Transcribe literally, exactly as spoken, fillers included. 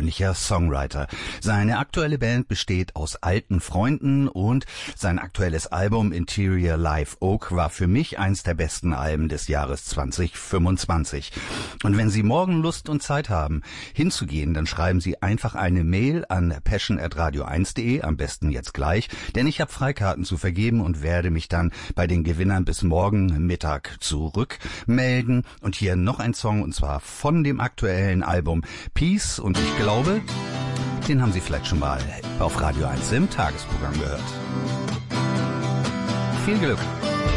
ungewöhnlicher Songwriter. Seine aktuelle Band besteht aus alten Freunden und sein aktuelles Album Interior Live Oak war für mich eins der besten Alben des Jahres zwanzig fünfundzwanzig. Und wenn Sie morgen Lust und Zeit haben, hinzugehen, dann schreiben Sie einfach eine Mail an passion at radio eins punkt de, am besten jetzt gleich, denn ich habe Freikarten zu vergeben und werde mich dann bei den Gewinnern bis morgen Mittag zurückmelden. Und hier noch ein Song, und zwar von dem aktuellen Album Peace, und ich glaube, den haben Sie vielleicht schon mal auf Radio eins im Tagesprogramm gehört. Viel Glück!